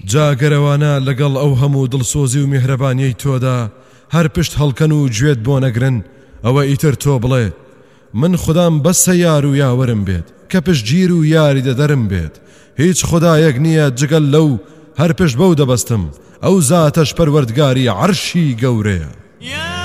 جاگەرەوانە لەگەڵ ئەو هەموو دڵسۆزی و میهرەبانیەی تۆدا هەر پشت هەڵکەن و گوێت بۆ نەگرن ئەوە ئیتر تۆ بڵێ من خودام بەسە یار و یاوەرم بێت کە پشتگیر و یاری دەدەرم بێت هیچ خودایەک نییە جگەل لەو هەر پشت بەو دەبەستم ئەو زاتەش پەروەردگاری عەرشی گەورەیە.